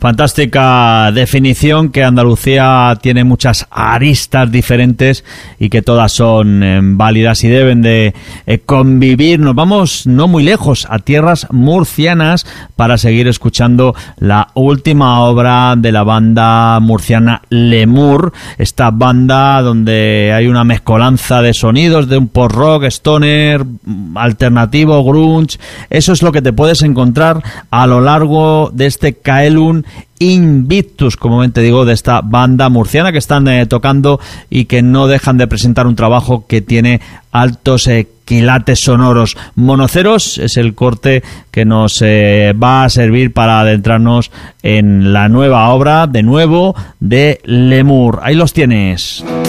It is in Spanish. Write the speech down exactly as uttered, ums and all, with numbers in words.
Fantástica definición, que Andalucía tiene muchas aristas diferentes y que todas son eh, válidas y deben de eh, convivir. Nos vamos no muy lejos, a tierras murcianas, para seguir escuchando la última obra de la banda murciana Lemur, esta banda donde hay una mezcolanza de sonidos de un post-rock, stoner, alternativo, grunge. Eso es lo que te puedes encontrar a lo largo de este Caelum Invictus, como bien te digo, de esta banda murciana que están eh, tocando y que no dejan de presentar un trabajo que tiene altos eh, quilates sonoros. Monoceros es el corte que nos eh, va a servir para adentrarnos en la nueva obra, de nuevo, de Lemur. Ahí los tienes.